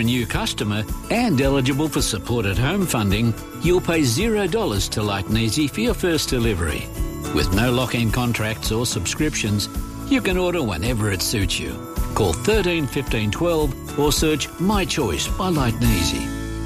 a new customer and eligible for supported home funding, you'll pay $0 to Lightneasy for your first delivery. With no lock-in contracts or subscriptions, you can order whenever it suits you. Call 13 15 12 or search My Choice by Lightneasy.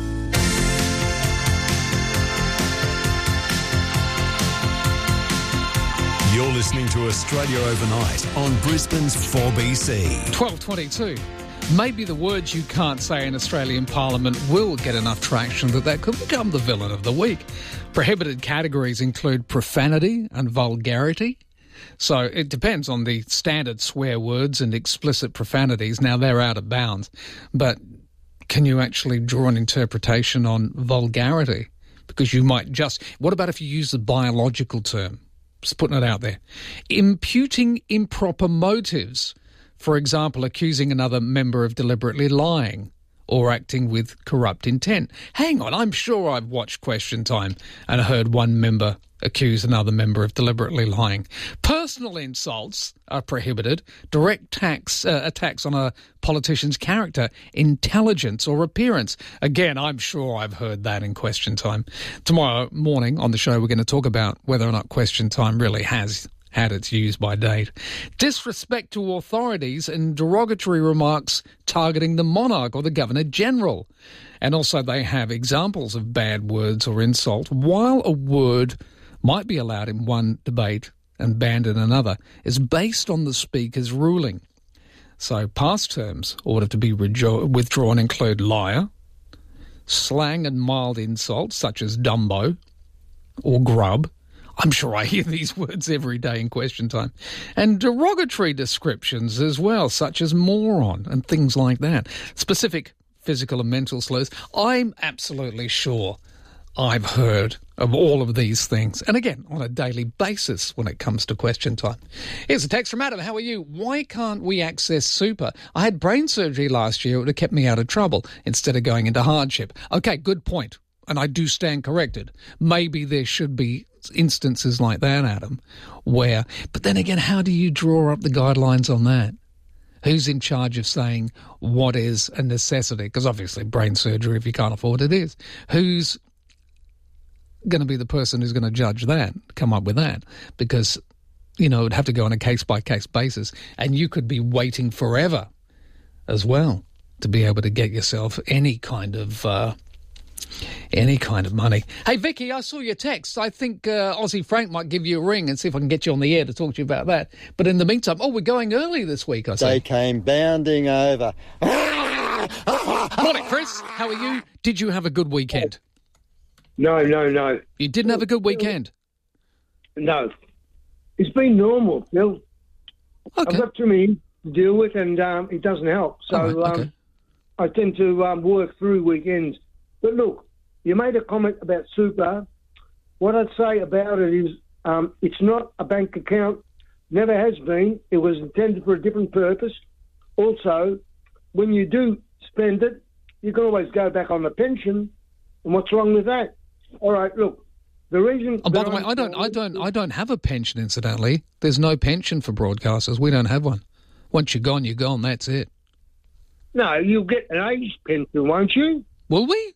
You're listening to Australia Overnight on Brisbane's 4BC. 12:22. Maybe the words you can't say in Australian Parliament will get enough traction that could become the villain of the week. Prohibited categories include profanity and vulgarity. So it depends on the standard swear words and explicit profanities. Now, they're out of bounds. But can you actually draw an interpretation on vulgarity? Because you might just... What about if you use the biological term? Just putting it out there. Imputing improper motives. For example, accusing another member of deliberately lying or acting with corrupt intent. Hang on, I'm sure I've watched Question Time and heard one member accuse another member of deliberately lying. Personal insults are prohibited. Direct attacks on a politician's character, intelligence or appearance. Again, I'm sure I've heard that in Question Time. Tomorrow morning on the show, we're going to talk about whether or not Question Time really has had its use by date. Disrespect to authorities and derogatory remarks targeting the monarch or the Governor-General. And also they have examples of bad words or insult. While a word might be allowed in one debate and banned in another, is based on the speaker's ruling. So past terms ordered to be withdrawn include liar, slang and mild insults such as Dumbo or grub. I'm sure I hear these words every day in Question Time. And derogatory descriptions as well, such as moron and things like that. Specific physical and mental slurs. I'm absolutely sure I've heard of all of these things. And again, on a daily basis when it comes to Question Time. Here's a text from Adam. How are you? Why can't we access super? I had brain surgery last year. It would have kept me out of trouble instead of going into hardship. Okay, good point. And I do stand corrected. Maybe there should be instances like that, Adam, where... But then again, how do you draw up the guidelines on that? Who's in charge of saying what is a necessity? Because obviously brain surgery, if you can't afford it, is. Who's going to be the person who's going to judge that, come up with that? Because, you know, it'd have to go on a case-by-case basis, and you could be waiting forever as well to be able to get yourself any kind of money. Hey, Vicky, I saw your text. I think Aussie Frank might give you a ring and see if I can get you on the air to talk to you about that. But in the meantime, we're going early this week, I see. They came bounding over. Morning, Chris. How are you? Did you have a good weekend? No. You didn't have a good weekend? No. It's been normal, Phil. Okay. I've got too many to deal with, and it doesn't help. So okay. I tend to work through weekends. But look, you made a comment about super. What I'd say about it is it's not a bank account, never has been. It was intended for a different purpose. Also, when you do spend it, you can always go back on the pension. And what's wrong with that? All right, look, the reason... Oh, by the way, I don't have a pension, incidentally. There's no pension for broadcasters. We don't have one. Once you're gone, that's it. No, you'll get an age pension, won't you? Will we?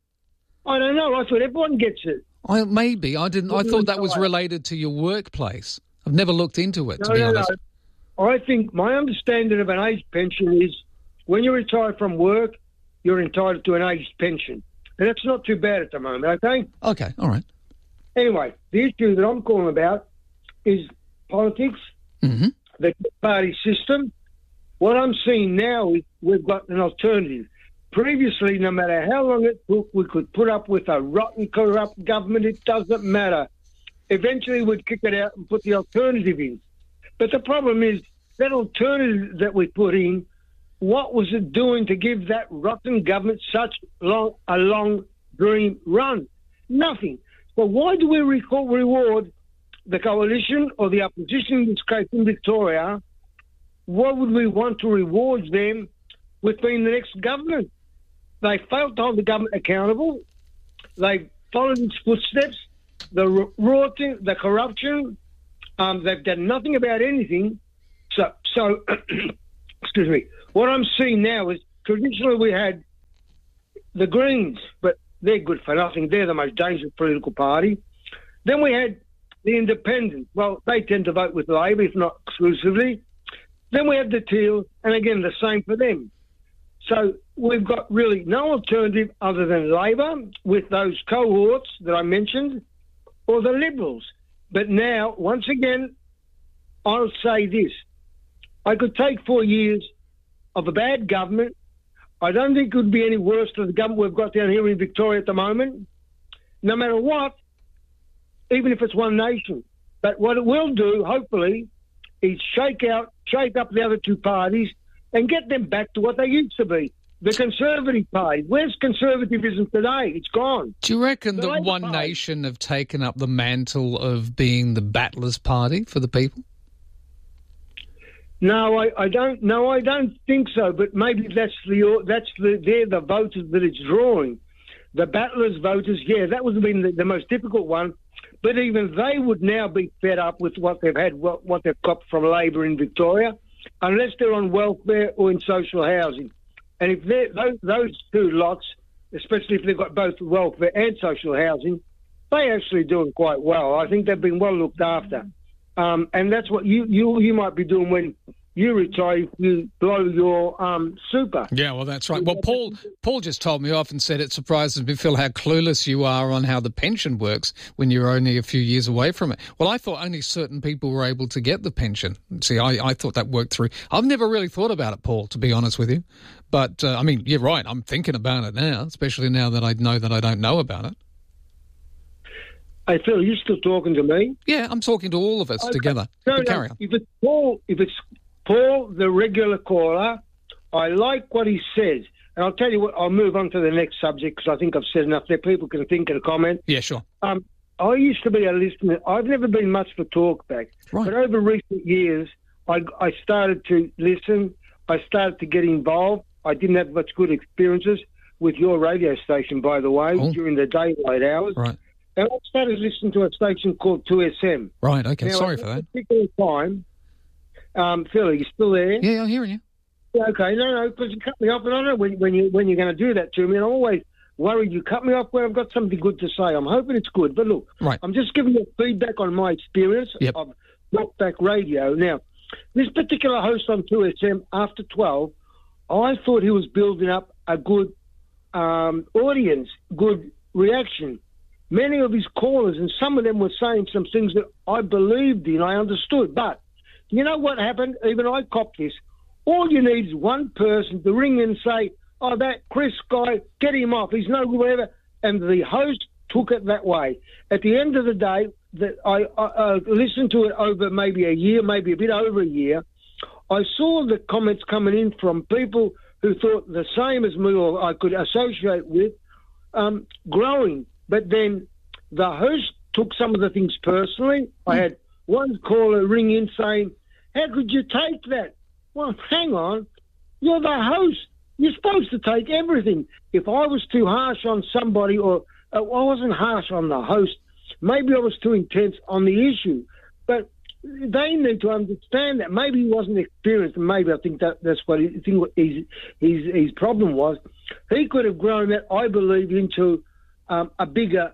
I don't know. I thought everyone gets it. Maybe. I didn't. I thought that was related to your workplace. I've never looked into it, to be honest. No. I think my understanding of an age pension is when you retire from work, you're entitled to an age pension. And that's not too bad at the moment, okay? Okay, all right. Anyway, the issue that I'm calling about is politics, the party system. What I'm seeing now is we've got an alternative. Previously, no matter how long it took, we could put up with a rotten, corrupt government. It doesn't matter. Eventually, we'd kick it out and put the alternative in. But the problem is that alternative that we put in, what was it doing to give that rotten government such a long dream run? Nothing. So why do we reward the coalition or the opposition, in this case in Victoria? Why would we want to reward them with being the next government? They failed to hold the government accountable. They followed its footsteps. The rotting, the corruption. They've done nothing about anything. So excuse me. What I'm seeing now is traditionally we had the Greens, but they're good for nothing. They're the most dangerous political party. Then we had the Independents. Well, they tend to vote with Labor, if not exclusively. Then we have the Teals, and again, the same for them. So we've got really no alternative other than Labor with those cohorts that I mentioned, or the Liberals. But now, once again, I'll say this. I could take 4 years of a bad government. I don't think it would be any worse than the government we've got down here in Victoria at the moment, no matter what, even if it's one nation. But what it will do, hopefully, is shake up the other two parties and get them back to what they used to be. The Conservative Party. Where's conservatism today? It's gone. Do you reckon that One Nation have taken up the mantle of being the battlers' party for the people? No, I don't. No, I don't think so. But maybe they're the voters that it's drawing. The battlers' voters, yeah, that would have been the most difficult one. But even they would now be fed up with what they've had, what they've got from Labor in Victoria, unless they're on welfare or in social housing. And if those two lots, especially if they've got both welfare and social housing, they're actually doing quite well. I think they've been well looked after. And that's what you might be doing when you retire, if you blow your super. Yeah, well, that's right. Well, Paul just told me off and said it surprises me, Phil, how clueless you are on how the pension works when you're only a few years away from it. Well, I thought only certain people were able to get the pension. See, I thought that worked through. I've never really thought about it, Paul, to be honest with you. But, I mean, you're right. I'm thinking about it now, especially now that I know that I don't know about it. Hey, Phil, are you still talking to me? Yeah, I'm talking to all of us together. No, carry on. If it's Paul, the regular caller, I like what he says. And I'll tell you what, I'll move on to the next subject because I think I've said enough there. People can think and comment. Yeah, sure. I used to be a listener. I've never been much for talkback. Right. But over recent years, I started to listen. I started to get involved. I didn't have much good experiences with your radio station, by the way, during the daylight hours. Right. And I started listening to a station called 2SM. Right, okay. Now, sorry for that. At a particular time, Phil, are you still there? Yeah, I'm hearing you. Yeah, okay. No, because you cut me off, and I don't know when you're going to do that to me, and I'm always worried you cut me off where I've got something good to say. I'm hoping it's good. But look, right. I'm just giving you feedback on my experience of Talkback Radio. Now, this particular host on 2SM, after 12, I thought he was building up a good audience, good reaction. Many of his callers, and some of them were saying some things that I believed in, I understood. But you know what happened? Even I copped this. All you need is one person to ring and say, oh, that Chris guy, get him off. He's no good, whatever. And the host took it that way. At the end of the day, I listened to it over maybe a year, maybe a bit over a year. I saw the comments coming in from people who thought the same as me or I could associate with, growing. But then the host took some of the things personally. I had one caller ring in saying, how could you take that? Well, hang on. You're the host. You're supposed to take everything. If I was too harsh on somebody, or I wasn't harsh on the host, maybe I was too intense on the issue. But they need to understand that. Maybe he wasn't experienced, and maybe I think that's what his problem was. He could have grown that, I believe, into a bigger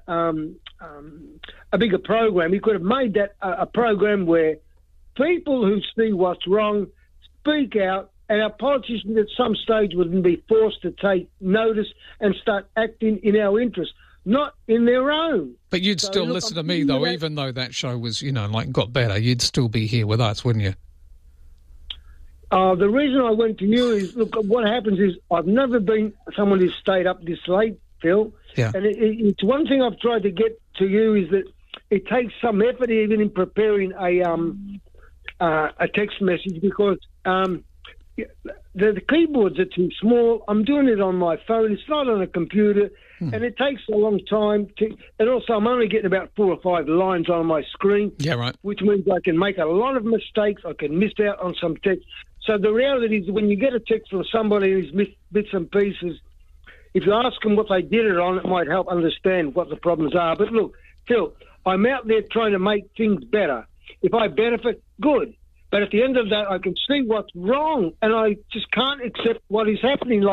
program. He could have made that a program where people who see what's wrong speak out, and our politicians at some stage wouldn't be forced to take notice and start acting in our interest, not in their own. But you'd still listen to me, though, even though that show was, got better. You'd still be here with us, wouldn't you? The reason I went to you is, look, what happens is I've never been someone who's stayed up this late, Phil. Yeah. And it's one thing I've tried to get to you is that it takes some effort even in preparing a text message because the keyboards are too small. I'm doing it on my phone. It's not on a computer, and it takes a long time to. And also, I'm only getting about 4 or 5 lines on my screen. Yeah, right. Which means I can make a lot of mistakes. I can miss out on some text. So the reality is, when you get a text from somebody who's missed bits and pieces, if you ask them what they did it on, it might help understand what the problems are. But look, Phil, I'm out there trying to make things better. If I benefit, good. But at the end of that, I can see what's wrong, and I just can't accept what is happening. Like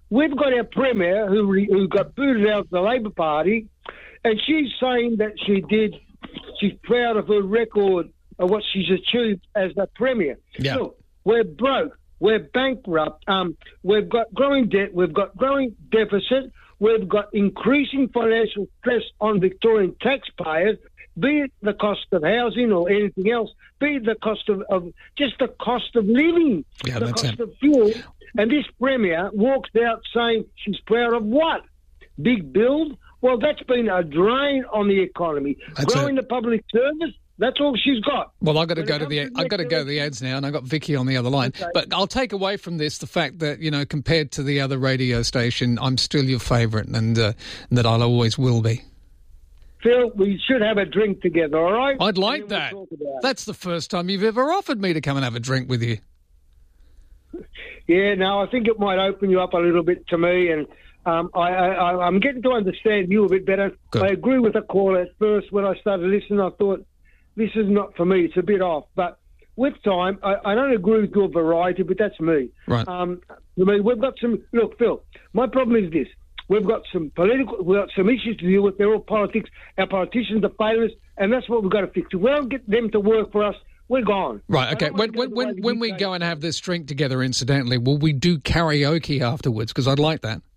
we've got our Premier who got booted out of the Labor Party, and she's saying that she's proud of her record of what she's achieved as the Premier. Yeah. Look, we're broke. We're bankrupt. We've got growing debt. We've got growing deficit. We've got increasing financial stress on Victorian taxpayers, be it the cost of housing or anything else, be it the cost of just the cost of living, Yeah, the that's cost it. of fuel. And this Premier walks out saying she's proud of what? Big build? Well, that's been a drain on the economy. That's Growing it. the public service, that's all she's got. Well, I've got to When go it to comes the to I've got to go to the ads now, and I've got Vicky on the other line. Okay. But I'll take away from this the fact that, you know, compared to the other radio station, I'm still your favourite, and that I'll always will be. Phil, we should have a drink together, all right? I'd like And then that. we'll talk about it. That's the first time you've ever offered me to come and have a drink with you. Yeah, no, I think it might open you up a little bit to me, and I'm getting to understand you a bit better. Good. I agree with the caller at first. When I started listening, I thought, this is not for me. It's a bit off. But with time, I don't agree with your variety, but that's me. Right. I mean, we've got some... Look, Phil, my problem is this. We've got some issues to deal with. They're all politics. Our politicians are failures, and that's what we've got to fix. If we don't get them to work for us, we're gone. Right, okay. I don't want to go the way When the we UK go and have this drink together, incidentally, will we do karaoke afterwards? Because I'd like that.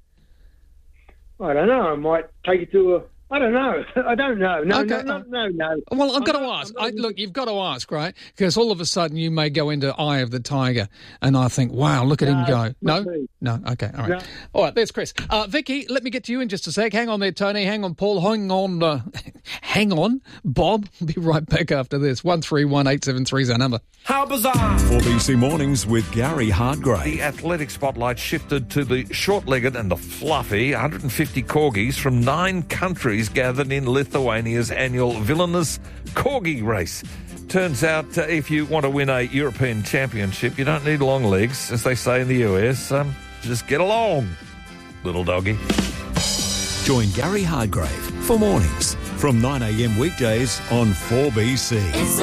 I don't know. I might take you to a... I don't know. I don't know. No, Okay. no. Well, I've got to I'm not- ask. I'm not- Look, you've got to ask, right? Because all of a sudden you may go into Eye of the Tiger, and I think, wow, look at him go. not No? me. No? Okay, all right. No. All right, there's Chris. Vicky, let me get to you in just a sec. Hang on there, Tony. Hang on, Paul. Hang on. Hang on, Bob. We'll be right back after this. 131873 is our number. How bizarre! 4BC Mornings with Gary Hardgrave. The athletic spotlight shifted to the short-legged and the fluffy 150 corgis from 9 countries gathered in Lithuania's annual Vilnius Corgi Race. Turns out if you want to win a European Championship, you don't need long legs, as they say in the US. Just get along, little doggy. Join Gary Hardgrave for mornings from 9am weekdays on 4BC.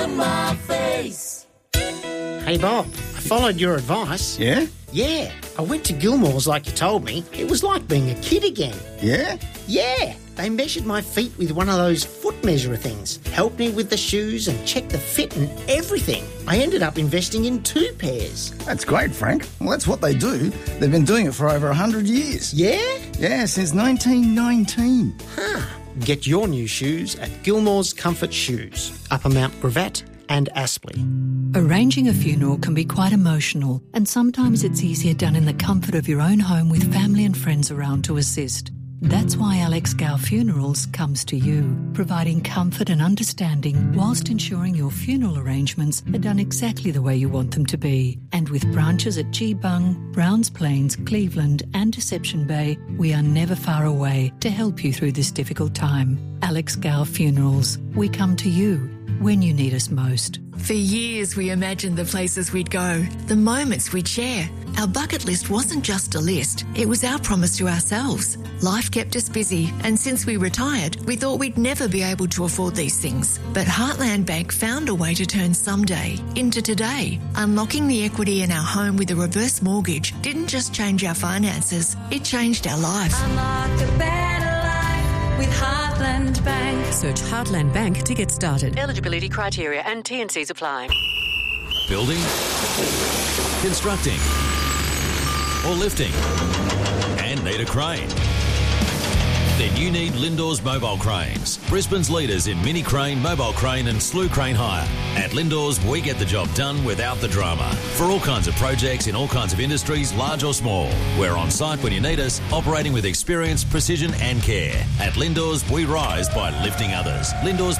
Hey Bob, I followed your advice. Yeah? Yeah, I went to Gilmore's like you told me. It was like being a kid again. Yeah? Yeah, they measured my feet with one of those foot measurer things, helped me with the shoes and checked the fit and everything. I ended up investing in 2 pairs. That's great, Frank. Well, that's what they do. They've been doing it for over 100 years. Yeah? Yeah, since 1919. Get your new shoes at Gilmore's Comfort Shoes, Upper Mount Gravatt and Aspley. Arranging a funeral can be quite emotional, and sometimes it's easier done in the comfort of your own home with family and friends around to assist. That's why Alex Gow Funerals comes to you, providing comfort and understanding whilst ensuring your funeral arrangements are done exactly the way you want them to be. And with branches at Geebung, Browns Plains, Cleveland and Deception Bay, we are never far away to help you through this difficult time. Alex Gow Funerals, we come to you when you need us most. For years, we imagined the places we'd go, the moments we'd share. Our bucket list wasn't just a list, it was our promise to ourselves. Life kept us busy, and since we retired, we thought we'd never be able to afford these things. But Heartland Bank found a way to turn someday into today. Unlocking the equity in our home with a reverse mortgage didn't just change our finances, it changed our life. Unlock a better life with Heartland Bank. Search Heartland Bank to get started. Eligibility criteria and T&Cs apply. Building, constructing, or lifting, and need a crane? Then you need Lindor's Mobile Cranes, Brisbane's leaders in mini crane, mobile crane and slew crane hire. At Lindor's, we get the job done without the drama. For all kinds of projects in all kinds of industries, large or small. We're on site when you need us, operating with experience, precision and care. At Lindor's, we rise by lifting others.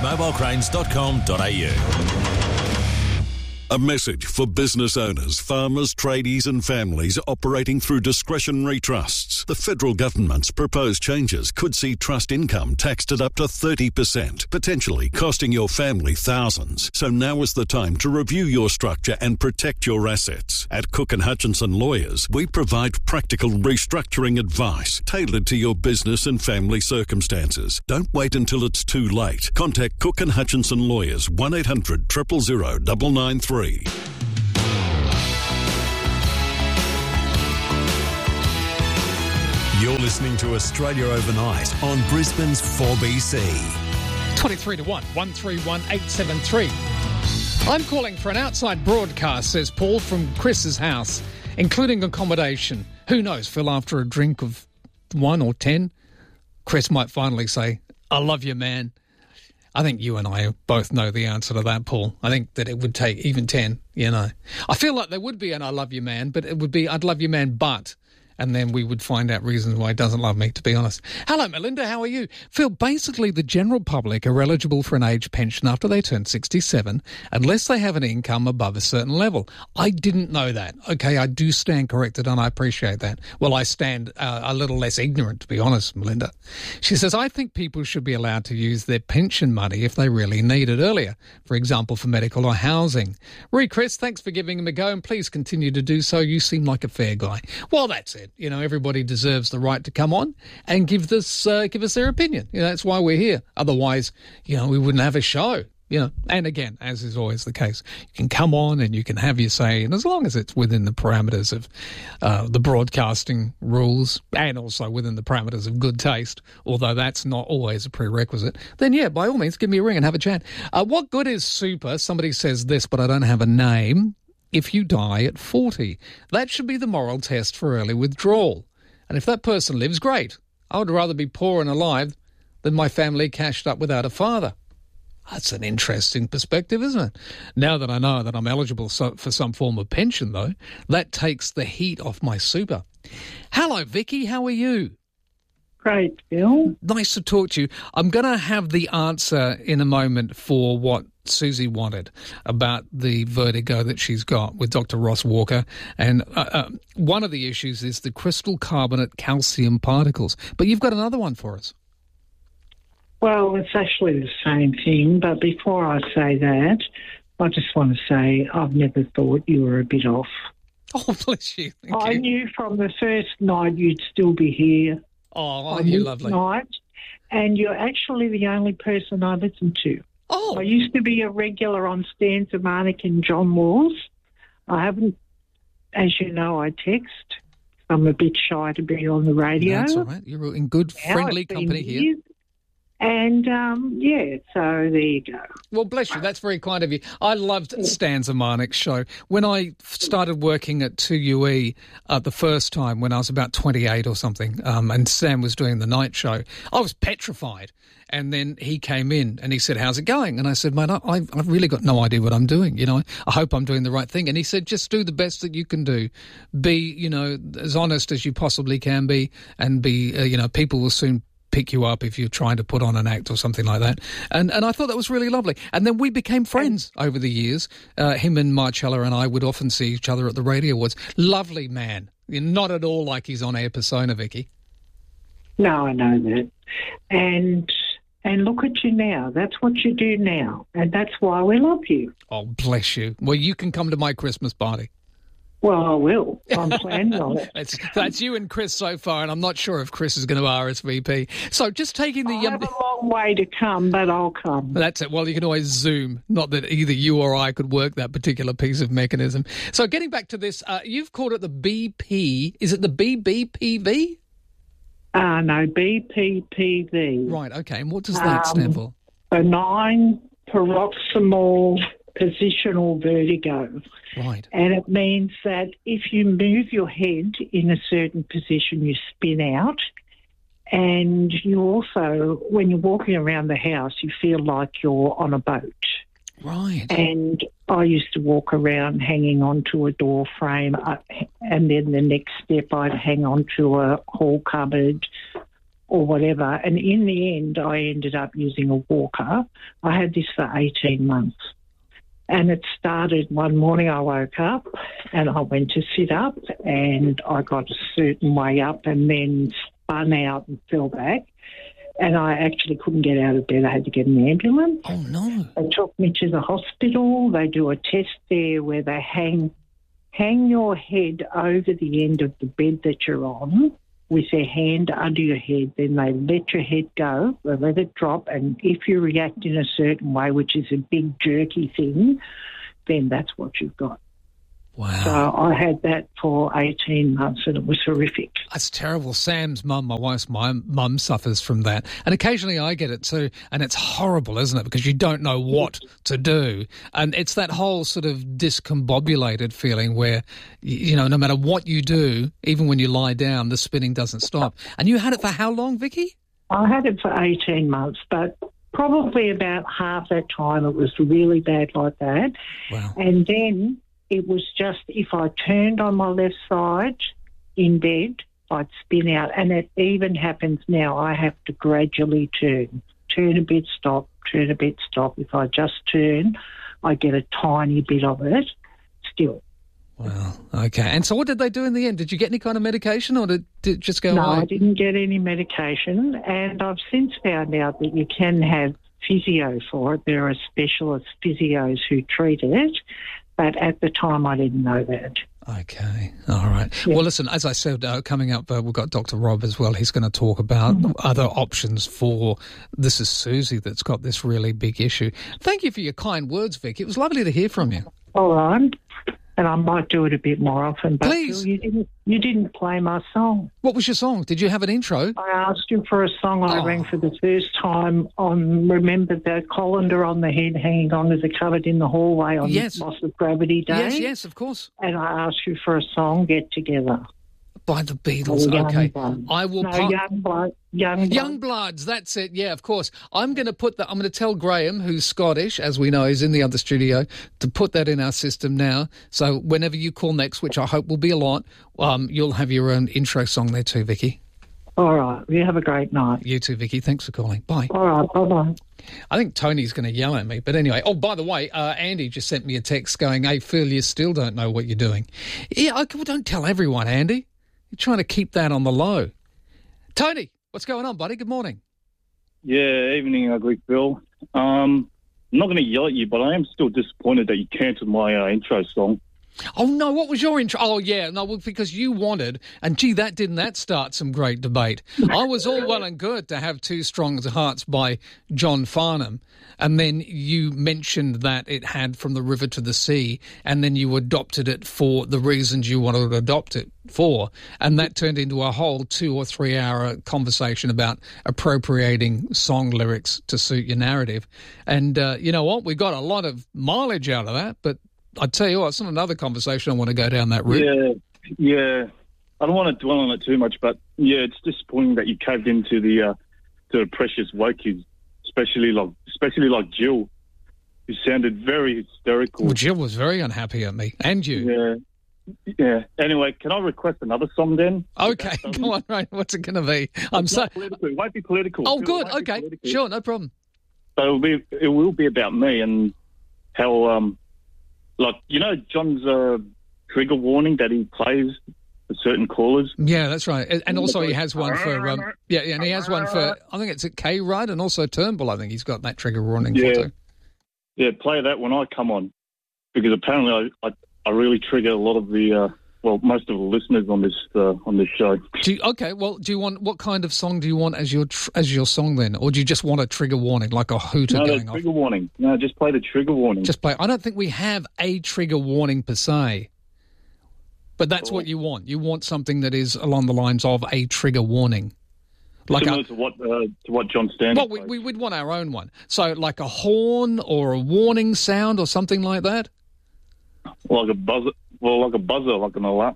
Lindor'sMobileCranes.com.au. A message for business owners, farmers, tradies and families operating through discretionary trusts. The federal government's proposed changes could see trust income taxed at up to 30%, potentially costing your family thousands. So now is the time to review your structure and protect your assets. At Cook & Hutchinson Lawyers, we provide practical restructuring advice tailored to your business and family circumstances. Don't wait until it's too late. Contact Cook & Hutchinson Lawyers 1800 000 993. You're listening to Australia Overnight on Brisbane's 4BC. 23 to 1, 131873. I'm calling for an outside broadcast, says Paul, from Chris's house, including accommodation. Who knows, Phil, after a drink of 1 or 10, Chris might finally say, I love you, man. I think you and I both know the answer to that, Paul. I think that it would take even 10, you know. I feel like there would be an I love you, man, but it would be I'd love you, man, but... and then we would find out reasons why he doesn't love me, to be honest. Hello, Melinda, how are you? Phil, basically the general public are eligible for an age pension after they turn 67 unless they have an income above a certain level. I didn't know that. Okay, I do stand corrected and I appreciate that. Well, I stand a little less ignorant, to be honest, Melinda. She says, I think people should be allowed to use their pension money if they really need it earlier, for example, for medical or housing. Chris, thanks for giving him a go and please continue to do so. You seem like a fair guy. Well, that's it. You know, everybody deserves the right to come on and give us their opinion. You know, that's why we're here. Otherwise, you know, we wouldn't have a show. You know, and again, as is always the case, you can come on and you can have your say, and as long as it's within the parameters of the broadcasting rules and also within the parameters of good taste, although that's not always a prerequisite, then yeah, by all means, give me a ring and have a chat. What good is super? Somebody says this, but I don't have a name. If you die at 40, that should be the moral test for early withdrawal. And if that person lives, great. I would rather be poor and alive than my family cashed up without a father. That's an interesting perspective, isn't it? Now that I know that I'm eligible for some form of pension, though, that takes the heat off my super. Hello, Vicky. How are you? Great, Bill. Nice to talk to you. I'm going to have the answer in a moment for what Susie wanted about the vertigo that she's got with Dr. Ross Walker. And one of the issues is the crystal carbonate calcium particles. But you've got another one for us. Well, it's actually the same thing. But before I say that, I just want to say I've never thought you were a bit off. Oh, bless you. I knew from the first night you'd still be here. Oh, you're lovely. And you're actually the only person I listen to. Oh. I used to be a regular on Stan Zemanek and John Laws. I haven't, as you know, I text. I'm a bit shy to be on the radio. That's all right. You're in good, friendly company here. And, so there you go. Well, bless you. That's very kind of you. I loved Stan Zemanek's show. When I started working at 2UE the first time when I was about 28 or something, and Stan was doing the night show, I was petrified. And then he came in and he said, how's it going? And I said, mate, I've really got no idea what I'm doing. You know, I hope I'm doing the right thing. And he said, just do the best that you can do. Be, you know, as honest as you possibly can be and be, people will soon pick you up if you're trying to put on an act or something like that. And I thought that was really lovely. And then we became friends over the years. Him and Marcella and I would often see each other at the Radio Awards. Lovely man. Not at all like his on-air persona, Vicky. No, I know that. And look at you now. That's what you do now. And that's why we love you. Oh, bless you. Well, you can come to my Christmas party. Well, I will. I'm planning on it. That's you and Chris so far, and I'm not sure if Chris is going to RSVP. So just taking the... I have a long way to come, but I'll come. That's it. Well, you can always Zoom. Not that either you or I could work that particular piece of mechanism. So getting back to this, you've called it the BP. Is it the BBPV? No, BPPV. Right, okay. And what does that stand for? Benign paroxysmal positional vertigo. Right. And it means that if you move your head in a certain position, you spin out. And you also, when you're walking around the house, you feel like you're on a boat. Right. And I used to walk around hanging onto a door frame, and then the next step I'd hang onto a hall cupboard or whatever. And in the end, I ended up using a walker. I had this for 18 months. And it started one morning I woke up and I went to sit up and I got a certain way up and then spun out and fell back. And I actually couldn't get out of bed. I had to get an ambulance. Oh, no. They took me to the hospital. They do a test there where they hang your head over the end of the bed that you're on with their hand under your head. Then they let your head go. They let it drop. And if you react in a certain way, which is a big jerky thing, then that's what you've got. Wow. So I had that for 18 months and it was horrific. That's terrible. Sam's mum, my wife's mum, suffers from that. And occasionally I get it too. And it's horrible, isn't it? Because you don't know what to do. And it's that whole sort of discombobulated feeling where, you know, no matter what you do, even when you lie down, the spinning doesn't stop. And you had it for how long, Vicky? I had it for 18 months, but probably about half that time it was really bad like that. Wow. And then it was just if I turned on my left side in bed, I'd spin out. And it even happens now. I have to gradually turn a bit, stop, turn a bit, stop. If I just turn, I get a tiny bit of it still. Wow. Okay. And so what did they do in the end? Did you get any kind of medication or did it just go away? No, I didn't get any medication. And I've since found out that you can have physio for it. There are specialist physios who treat it. But at the time, I didn't know that. Okay. All right. Yeah. Well, listen, as I said, coming up, we've got Dr. Rob as well. He's going to talk about other options for, this is Susie that's got this really big issue. Thank you for your kind words, Vic. It was lovely to hear from you. All right. And I might do it a bit more often. But please. Phil, you didn't play my song. What was your song? Did you have an intro? I asked you for a song. I rang for the first time on, remember the colander on the head hanging onto the cupboard in the hallway on Loss of Gravity Day? Yes, of course. And I asked you for a song, Get Together. By the Beatles, okay. I will. Youngbloods, that's it. Yeah, of course. I'm going to put that. I'm going to tell Graham, who's Scottish, as we know, is in the other studio, to put that in our system now. So whenever you call next, which I hope will be a lot, you'll have your own intro song there too, Vicky. All right. You have a great night. You too, Vicky. Thanks for calling. Bye. All right. Bye-bye. I think Tony's going to yell at me. But anyway, by the way, Andy just sent me a text going, hey, Phil, you still don't know what you're doing. Yeah, don't tell everyone, Andy. You're trying to keep that on the low. Tony, what's going on, buddy? Good morning. Yeah, evening, Ugly Phil. I'm not going to yell at you, but I am still disappointed that you cancelled my intro song. Oh, no, what was your intro? Oh, yeah, no, because you wanted, and gee, didn't that start some great debate? I was all well and good to have Two Strong Hearts by John Farnham, and then you mentioned that it had From the River to the Sea, and then you adopted it for the reasons you wanted to adopt it for, and that turned into a whole 2 or 3 hour conversation about appropriating song lyrics to suit your narrative. And you know what? We got a lot of mileage out of that, but I tell you what, it's not another conversation I want to go down that route. Yeah. I don't want to dwell on it too much, but yeah, it's disappointing that you caved into the precious wokies, especially like Jill, who sounded very hysterical. Well, Jill was very unhappy at me, and you. Yeah. Anyway, can I request another song then? Okay, go on, right. What's it going to be? It won't be political. Oh, good. Okay, sure, no problem. So it will be about me and how like, you know, John's trigger warning that he plays for certain callers. Yeah, that's right. And also he has one for, and he has one for, I think it's at K-Rudd and also Turnbull. I think he's got that trigger warning for too. Yeah, play that when I come on, because apparently I really trigger a lot of the, most of the listeners on this show. Do you want, what kind of song do you want as your song then? Or do you just want a trigger warning, like a hooter going off? No, trigger warning. No, just play the trigger warning. I don't think we have a trigger warning per se. But that's what you want. You want something that is along the lines of a trigger warning. Like similar to what John Stanley plays. Well, we'd want our own one. So like a horn or a warning sound or something like that? Like a buzzer. Well, like a buzzer, like an alarm.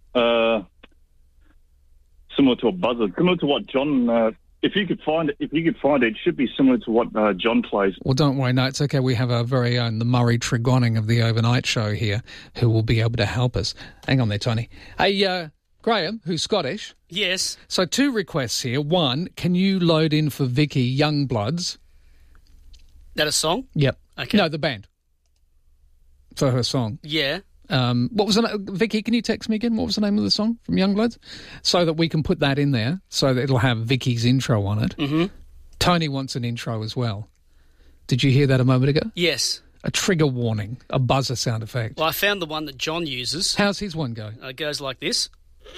Similar to a buzzer. Similar to what John... If you could find it, it should be similar to what John plays. Well, don't worry. No, it's okay. We have our very own, the Murray Tregoning of the Overnight Show here, who will be able to help us. Hang on there, Tony. Hey, Graham, who's Scottish. Yes. So 2 requests here. 1, can you load in for Vicky Youngbloods? That a song? Yep. Okay. No, the band. For her song. Yeah. What was Vicky, can you text me again? What was the name of the song from Youngbloods? So that we can put that in there, so that it'll have Vicky's intro on it. Mm-hmm. Tony wants an intro as well. Did you hear that a moment ago? Yes. A trigger warning, a buzzer sound effect. Well, I found the one that John uses. How's his one go? It goes like this.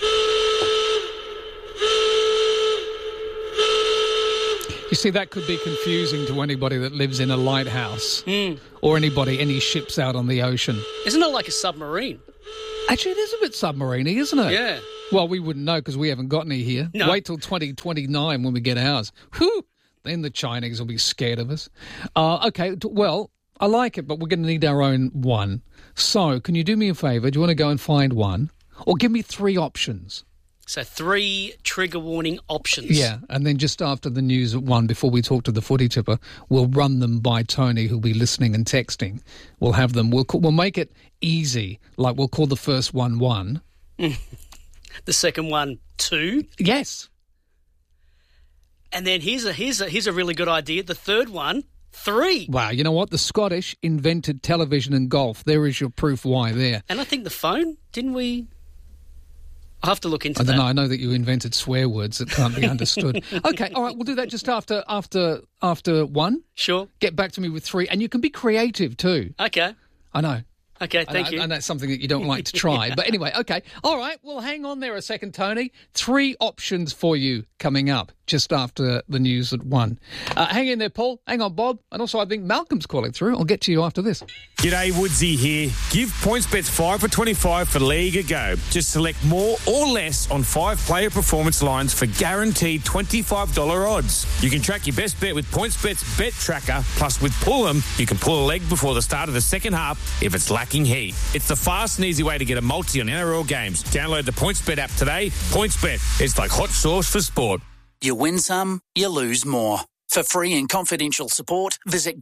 You see, that could be confusing to anybody that lives in a lighthouse or any ships out on the ocean. Isn't it like a submarine? Actually, it is a bit submarine-y, isn't it? Yeah. Well, we wouldn't know because we haven't got any here. No. Wait till 2029 when we get ours. Whew! Then the Chinese will be scared of us. Okay, well, I like it, but we're going to need our own one. So, can you do me a favour? Do you want to go and find one? Or give me 3 options. So 3 trigger warning options. Yeah, and then just after the news at 1, before we talk to the footy tipper, we'll run them by Tony, who'll be listening and texting. We'll have them. We'll make it easy. Like, we'll call the first one 1. The second one 2. Yes. And then here's a really good idea. The third one 3. Wow, you know what? The Scottish invented television and golf. There is your proof why there. And I think the phone, didn't we? I'll have to look into that. I don't know. I know that you invented swear words that can't be understood. Okay, all right, we'll do that just after 1. Sure. Get back to me with 3. And you can be creative too. Okay. I know. Okay, thank you. And that's something that you don't like to try. Yeah. But anyway, okay. All right, well, hang on there a second, Tony. 3 options for you coming up just after the news at 1. Hang in there, Paul. Hang on, Bob. And also, I think Malcolm's calling through. I'll get to you after this. G'day, Woodsy here. Give PointsBets 5 for 25 for League a go. Just select more or less on 5-player performance lines for guaranteed $25 odds. You can track your best bet with PointsBet's Bet Tracker. Plus, with Pull'em, you can pull a leg before the start of the second half if it's lacking heat. It's the fast and easy way to get a multi on NRL games. Download the PointsBet app today. PointsBet, it's like hot sauce for sport. You win some, you lose more. For free and confidential support, visit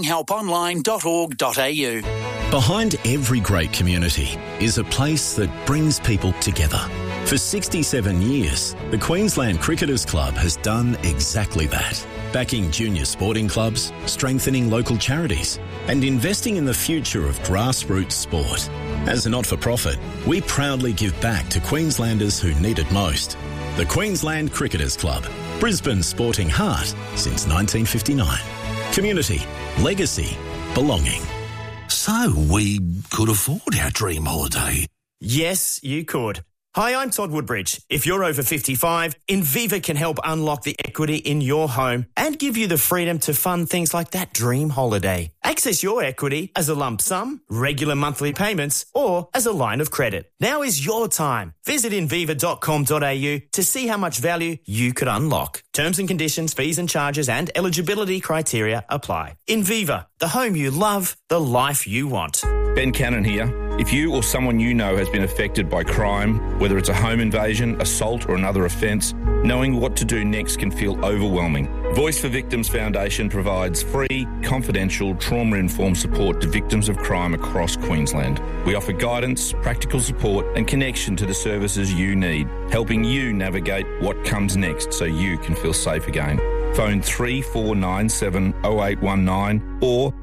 gamblinghelponline.org.au. Behind every great community is a place that brings people together. For 67 years, the Queensland Cricketers Club has done exactly that. Backing junior sporting clubs, strengthening local charities, and investing in the future of grassroots sport. As a not-for-profit, we proudly give back to Queenslanders who need it most. The Queensland Cricketers Club, Brisbane's sporting heart since 1959. Community, legacy, belonging. So we could afford our dream holiday. Yes, you could. Hi, I'm Todd Woodbridge. If you're over 55, Inviva can help unlock the equity in your home and give you the freedom to fund things like that dream holiday. Access your equity as a lump sum, regular monthly payments, or as a line of credit. Now is your time. Visit inviva.com.au to see how much value you could unlock. Terms and conditions, fees and charges and eligibility criteria apply. Inviva, the home you love, the life you want. Ben Cannon here. If you or someone you know has been affected by crime, whether it's a home invasion, assault or another offence, knowing what to do next can feel overwhelming. Voice for Victims Foundation provides free, confidential, trauma-informed support to victims of crime across Queensland. We offer guidance, practical support and connection to the services you need, helping you navigate what comes next so you can feel safe again. Phone 3497 0819 or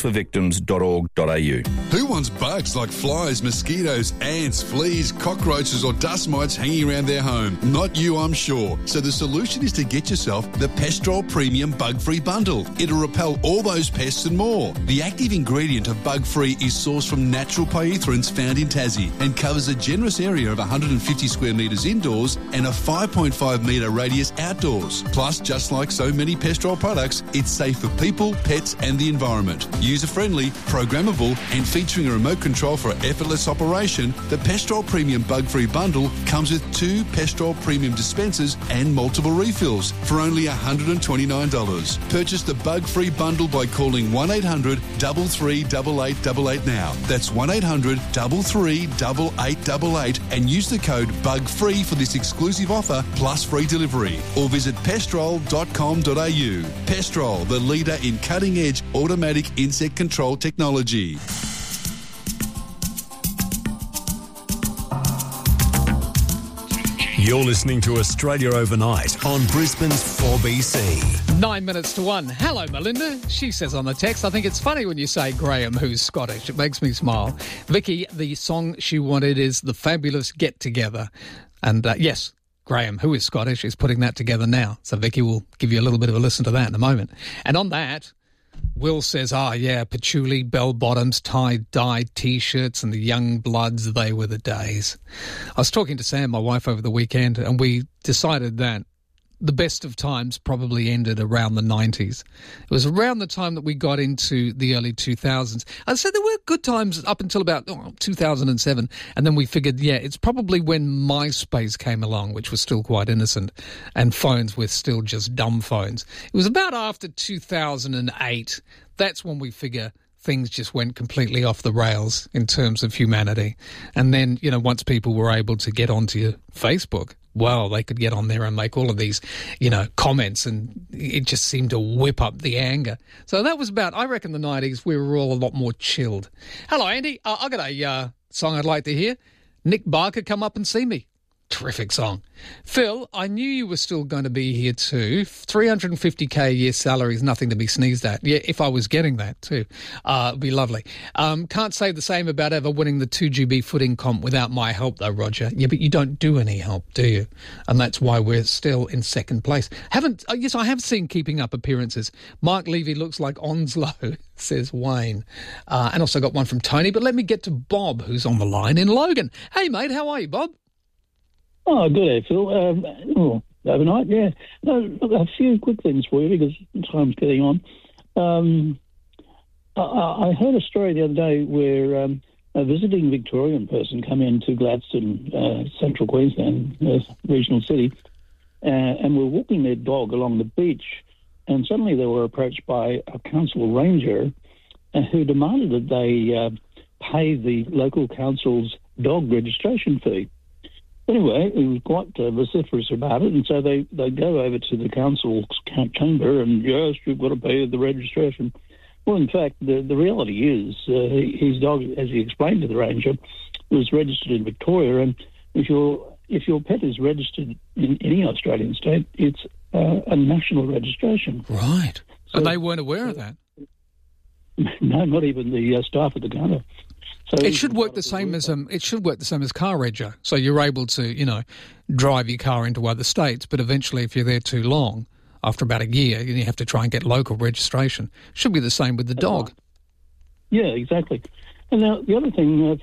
voiceforvictims.org.au. Who wants bugs like flies, mosquitoes, ants, fleas, cockroaches or dust mites hanging around their home? Not you, I'm sure. So the solution is to get yourself the Pestrol Premium Bug-Free Bundle. It'll repel all those pests and more. The active ingredient of Bug-Free is sourced from natural pyrethroids found in Tassie and covers a generous area of 150 square metres indoors and a 5.5 metre radius outdoors. Plus, just like so many Pestrol products, it's safe for people, pets and the environment. User-friendly, programmable and featuring a remote control for effortless operation, the Pestrol Premium Bug-Free Bundle comes with 2 Pestrol Premium dispensers and multiple refills for only $129. Purchase the Bug-Free Bundle by calling 1800 338888 now. That's 1800 338888 and use the code BUGFREE for this exclusive offer plus free delivery. Or visit pestrol.com.au. Pestrol, the leader in cutting-edge automatic insect control technology. You're listening to Australia Overnight on Brisbane's 4BC. 9 minutes to 1. Hello, Melinda. She says on the text, I think it's funny when you say Graham, who's Scottish. It makes me smile. Vicky, the song she wanted is The Fabulous Get Together. And yes, Graham, who is Scottish, is putting that together now. So Vicky will give you a little bit of a listen to that in a moment. And on that, Will says, patchouli, bell-bottoms, tie-dyed T-shirts and the young bloods, they were the days. I was talking to Sam, my wife, over the weekend, and we decided that the best of times probably ended around the 90s. It was around the time that we got into the early 2000s. I said there were good times up until about 2007, and then we figured, it's probably when MySpace came along, which was still quite innocent, and phones were still just dumb phones. It was about after 2008, that's when we figure things just went completely off the rails in terms of humanity. And then, once people were able to get onto Facebook, well, they could get on there and make all of these, comments, and it just seemed to whip up the anger. So that was about, I reckon, the 90s. We were all a lot more chilled. Hello, Andy. I got a song I'd like to hear. Nick Barker, Come Up and See Me. Terrific song. Phil, I knew you were still going to be here too. $350K a year salary is nothing to be sneezed at. Yeah, if I was getting that too. It'd be lovely. Can't say the same about ever winning the 2GB footing comp without my help though, Roger. Yeah, but you don't do any help, do you? And that's why we're still in second place. Yes, I have seen Keeping Up appearances. Mark Levy looks like Onslow, says Wayne. And also got one from Tony. But let me get to Bob, who's on the line in Logan. Hey, mate, how are you, Bob? Oh, good day, Phil. Overnight, yeah. No, look, a few quick things for you because time's getting on. I heard a story the other day where a visiting Victorian person came into Gladstone, central Queensland, regional city, and were walking their dog along the beach, and suddenly they were approached by a council ranger who demanded that they pay the local council's dog registration fee. Anyway, he was quite vociferous about it, and so they go over to the council's chamber and, yes, you've got to pay the registration. Well, in fact, the reality is his dog, as he explained to the ranger, was registered in Victoria, and if your pet is registered in any Australian state, it's a national registration. Right. So, and they weren't aware of that? No, not even the staff at the counter. So it should work the same as car rego. So you're able to, drive your car into other states, but eventually if you're there too long, after about a year, you have to try and get local registration. Should be the same with the dog. Yeah, exactly. And now the other thing,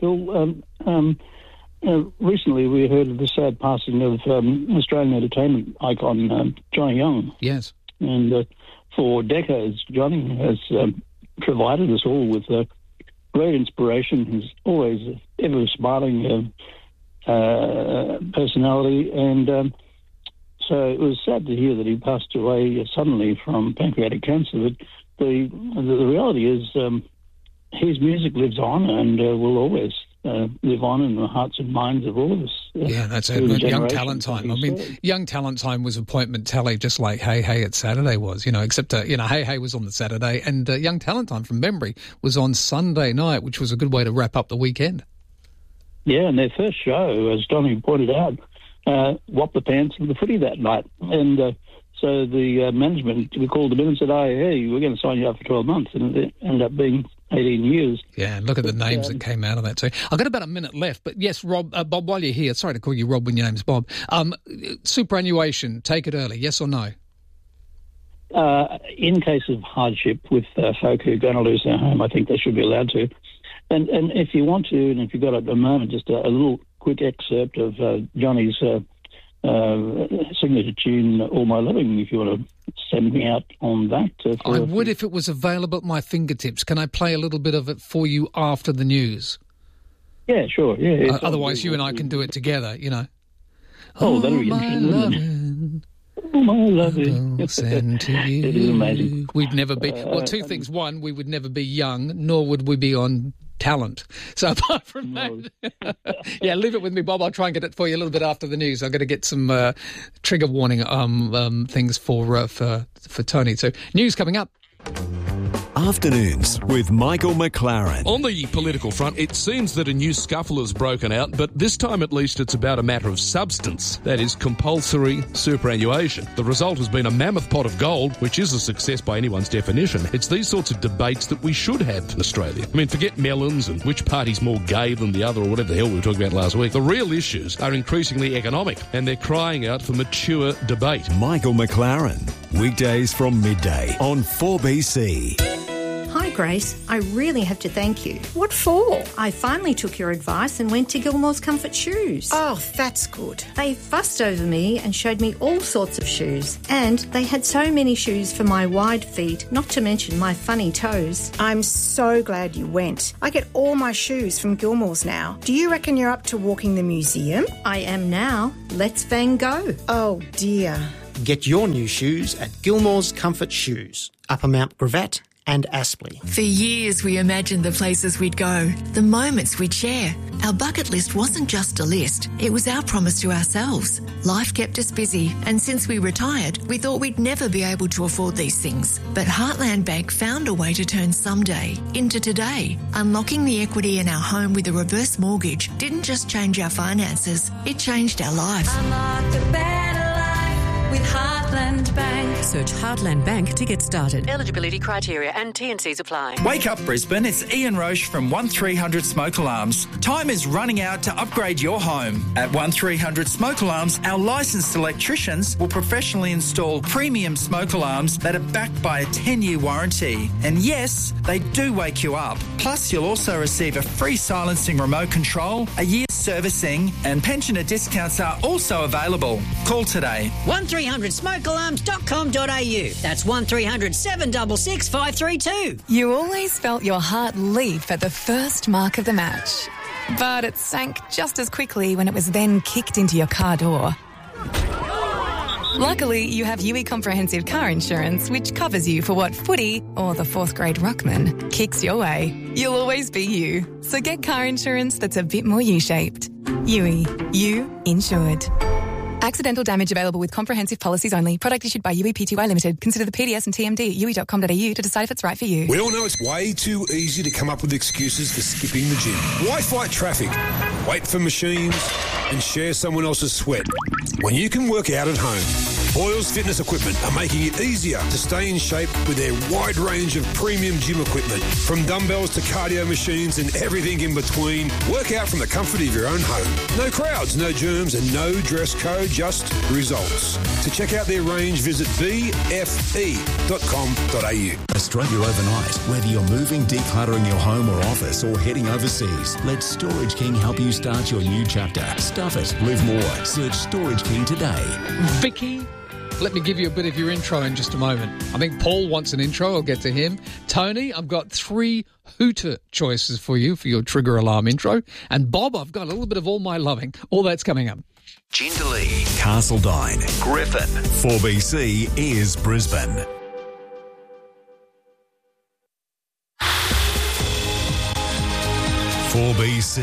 Phil, recently we heard of the sad passing of Australian entertainment icon Johnny Young. Yes. And for decades, Johnny has provided us all with great inspiration. He's always ever smiling personality, and so it was sad to hear that he passed away suddenly from pancreatic cancer. But the reality is his music lives on and will always live on in the hearts and minds of all of us. Yeah, that's it. Young Talent Time. I mean, Young Talent Time was appointment tally, just like Hey Hey It's Saturday was, except, Hey Hey was on the Saturday, and Young Talent Time from memory was on Sunday night, which was a good way to wrap up the weekend. Yeah, and their first show, as Donny pointed out, whopped the pants of the footy that night. And so the management, we called them in and said, hey, we're going to sign you up for 12 months. And it ended up being 18 years. Yeah, and look at the names that came out of that too. I've got about a minute left, but yes, Rob, Bob, while you're here, sorry to call you Rob when your name's Bob, superannuation, take it early, yes or no? In case of hardship with folk who are going to lose their home, I think they should be allowed to. And if you want to, and if you've got a moment, just a little quick excerpt of Johnny's signature tune, All My Loving, if you want to send me out on that. I would if it was available at my fingertips. Can I play a little bit of it for you after the news? Yeah, sure. Yeah. Otherwise, you and I can do it together, Oh, that'll be interesting. Oh, my loving. Send to you. It is amazing. We'd never be... Well, two things. One, we would never be young, nor would we be on talent. So apart from that... yeah, leave it with me, Bob. I'll try and get it for you a little bit after the news. I've got to get some trigger warning things for Tony. So news coming up. Afternoons with Michael McLaren. On the political front, it seems that a new scuffle has broken out, but this time at least it's about a matter of substance. That is compulsory superannuation. The result has been a mammoth pot of gold, which is a success by anyone's definition. It's these sorts of debates that we should have in Australia. I mean, forget melons and which party's more gay than the other or whatever the hell we were talking about last week. The real issues are increasingly economic, and they're crying out for mature debate. Michael McLaren, weekdays from midday on 4BC. Hi, Grace, I really have to thank you. What for? I finally took your advice and went to Gilmore's Comfort Shoes. Oh, that's good. They fussed over me and showed me all sorts of shoes. And they had so many shoes for my wide feet, not to mention my funny toes. I'm so glad you went. I get all my shoes from Gilmore's now. Do you reckon you're up to walking the museum? I am now. Let's Van Gogh. Oh, dear. Get your new shoes at Gilmore's Comfort Shoes, Upper Mount Gravatt and Aspley. For years we imagined the places we'd go, the moments we'd share. Our bucket list wasn't just a list, it was our promise to ourselves. Life kept us busy, and since we retired, we thought we'd never be able to afford these things. But Heartland Bank found a way to turn someday into today. Unlocking the equity in our home with a reverse mortgage didn't just change our finances, it changed our life. Unlock a better life with Heartland Bank. Search Heartland Bank to get started. Eligibility criteria and T&Cs apply. Wake up, Brisbane. It's Ian Roche from 1300 Smoke Alarms. Time is running out to upgrade your home. At 1300 Smoke Alarms, our licensed electricians will professionally install premium smoke alarms that are backed by a 10-year warranty. And yes, they do wake you up. Plus, you'll also receive a free silencing remote control, a year's servicing, and pensioner discounts are also available. Call today. 1300smokealarms.com.au. That's 1300 766 532. You always felt your heart leap at the first mark of the match. But it sank just as quickly when it was then kicked into your car door. Luckily, you have UE Comprehensive Car Insurance, which covers you for what footy or the fourth grade ruckman kicks your way. You'll always be you. So get car insurance that's a bit more U-shaped. UE. You insured. Accidental damage available with comprehensive policies only. Product issued by UE Pty Limited. Consider the PDS and TMD at UE.com.au to decide if it's right for you. We all know it's way too easy to come up with excuses for skipping the gym. Why fight traffic, wait for machines, and share someone else's sweat when you can work out at home? Boyles Fitness Equipment are making it easier to stay in shape with their wide range of premium gym equipment. From dumbbells to cardio machines and everything in between, work out from the comfort of your own home. No crowds, no germs and no dress code, just results. To check out their range, visit bfe.com.au. Australia Overnight. Whether you're moving, decluttering your home or office, or heading overseas, let Storage King help you start your new chapter. Stuff it, live more. Search Storage King today. Vicky, let me give you a bit of your intro in just a moment. I think Paul wants an intro. I'll get to him. Tony, I've got 3 hooter choices for you for your trigger alarm intro. And Bob, I've got a little bit of all my loving. All that's coming up. Jindalee, Castledine, Griffin. 4BC is Brisbane. .4BC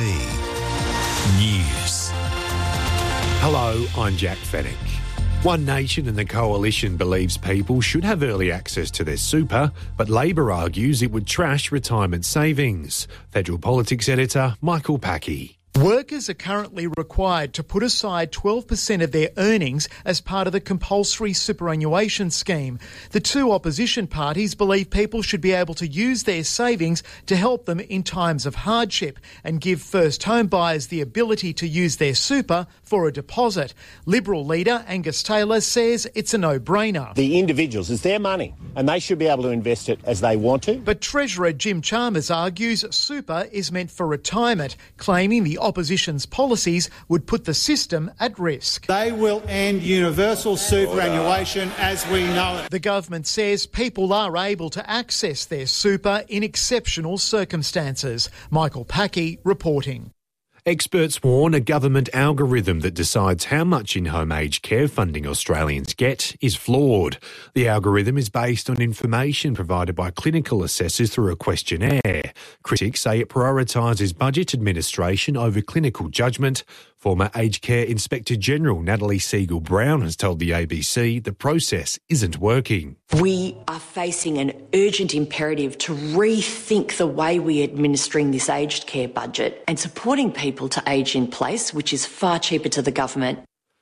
News. Hello, I'm Jack Fennick. One Nation and the Coalition believes people should have early access to their super, but Labor argues it would trash retirement savings. Federal Politics Editor Michael Packey. Workers are currently required to put aside 12% of their earnings as part of the compulsory superannuation scheme. The two opposition parties believe people should be able to use their savings to help them in times of hardship and give first home buyers the ability to use their super for a deposit. Liberal leader Angus Taylor says it's a no-brainer. The individuals, it's their money and they should be able to invest it as they want to. But Treasurer Jim Chalmers argues super is meant for retirement, claiming the opposition's policies would put the system at risk. They will end universal superannuation as we know it. The government says people are able to access their super in exceptional circumstances. Michael Packey reporting. Experts warn a government algorithm that decides how much in-home aged care funding Australians get is flawed. The algorithm is based on information provided by clinical assessors through a questionnaire. Critics say it prioritises budget administration over clinical judgment. Former Aged Care Inspector General Natalie Siegel-Brown has told the ABC the process isn't working. We are facing an urgent imperative to rethink the way we're administering this aged care budget and supporting people to age in place, which is far cheaper to the government.